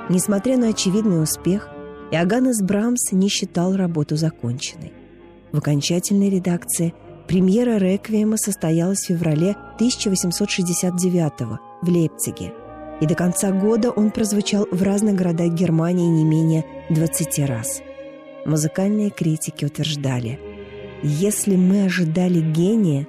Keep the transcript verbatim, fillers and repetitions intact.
Несмотря на очевидный успех, Иоганнес Брамс не считал работу законченной. В окончательной редакции премьера «Реквиема» состоялась в феврале тысяча восемьсот шестьдесят девятого в Лейпциге, и до конца года он прозвучал в разных городах Германии не менее двадцати раз. Музыкальные критики утверждали: «Если мы ожидали гения,